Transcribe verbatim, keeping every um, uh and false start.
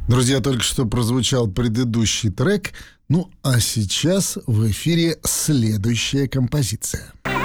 Друзья, только что прозвучал предыдущий трек. Ну, а сейчас в эфире следующая композиция.